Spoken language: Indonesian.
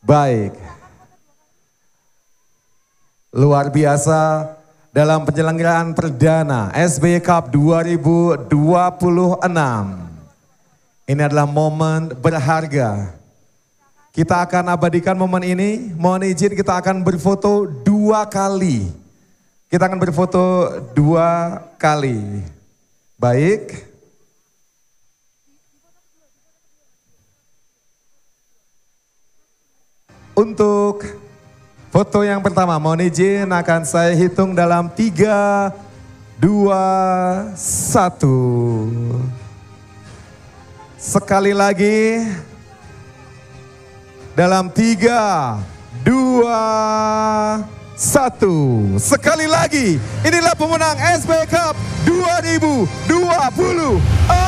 Baik. Luar biasa dalam penyelenggaraan perdana SBY Cup 2026. Ini adalah momen berharga. Kita akan abadikan momen ini. Mohon izin kita akan berfoto 2 kali. Kita akan berfoto 2 kali. Baik. Untuk foto yang pertama, mohon izin akan saya hitung dalam 3, 2, 1. Sekali lagi. Dalam 3, 2, 1. Sekali lagi. Inilah pemenang SBY Cup 2026.